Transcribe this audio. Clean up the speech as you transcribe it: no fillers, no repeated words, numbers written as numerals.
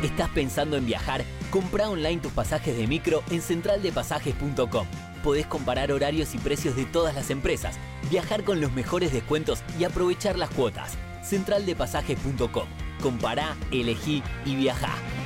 ¿Estás pensando en viajar? Comprá online tus pasajes de micro en centraldepasajes.com. Podés comparar horarios y precios de todas las empresas, viajar con los mejores descuentos y aprovechar las cuotas. Centraldepasajes.com. Compará, elegí y viajá.